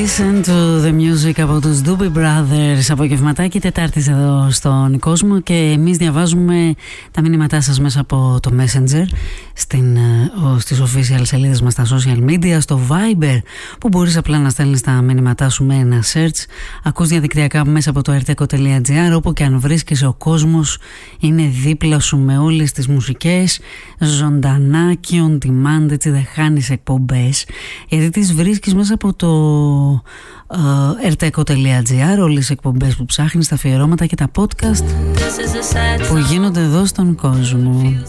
Listen to the music από τους Doobie Brothers. Απογευματάκι Τετάρτης εδώ στον κόσμο και εμείς διαβάζουμε τα μηνύματά σας μέσα από το Messenger στις official σελίδες μας στα social media, στο Viber που μπορείς απλά να στέλνεις τα μηνύματά σου με ένα search. Ακούς διαδικτυακά μέσα από το rtco.gr. Όπου και αν βρίσκεσαι, ο κόσμος είναι δίπλα σου με όλες τις μουσικές, ζωντανά και on demand, έτσι δεν χάνεις εκπομπές, γιατί τις βρίσκεις μέσα από το rtco.gr, όλες τις εκπομπές που ψάχνεις, τα αφιερώματα και τα podcast που γίνονται εδώ στον κόσμο.